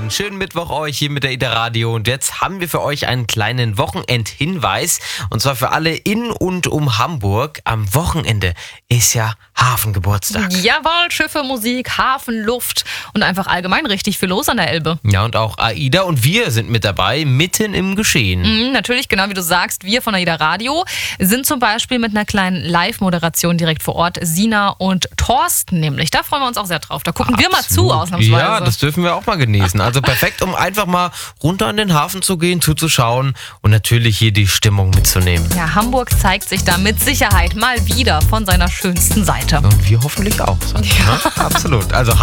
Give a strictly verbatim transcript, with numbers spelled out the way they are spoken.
Einen schönen Mittwoch euch hier mit der Ida Radio. Und jetzt haben wir für euch einen kleinen Wochenendhinweis. Und zwar für alle in und um Hamburg. Am Wochenende ist ja Hafengeburtstag. Jawohl, Schiffe, Musik, Hafen, Luft und einfach allgemein richtig viel los an der Elbe. Ja, und auch AIDA und wir sind mit dabei, mitten im Geschehen. Mhm, natürlich, genau wie du sagst, wir von AIDA Radio sind zum Beispiel mit einer kleinen Live-Moderation direkt vor Ort. Sina und Thorsten nämlich. Da freuen wir uns auch sehr drauf. Da gucken Absolut. wir mal zu, ausnahmsweise. Ja, das dürfen wir auch mal genießen. Also perfekt, um einfach mal runter an den Hafen zu gehen, zuzuschauen und natürlich hier die Stimmung mitzunehmen. Ja, Hamburg zeigt sich da mit Sicherheit mal wieder von seiner schönsten Seite. Und wir hoffentlich auch. Ja. Absolut. Also